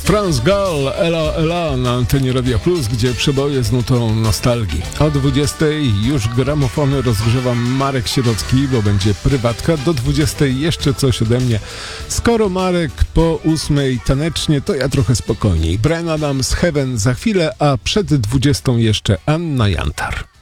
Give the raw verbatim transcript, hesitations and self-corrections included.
France Gall, Ela Ela na antenie Radia Plus, gdzie przeboje z nutą nostalgii. O dwudziestej już gramofony rozgrzewa Marek Sierocki, bo będzie prywatka. Do dwudziestej jeszcze coś ode mnie. Skoro Marek po ósmej tanecznie, to ja trochę spokojniej. Bryan Adams, Heaven za chwilę, a przed dwudziestą jeszcze Anna Jantar.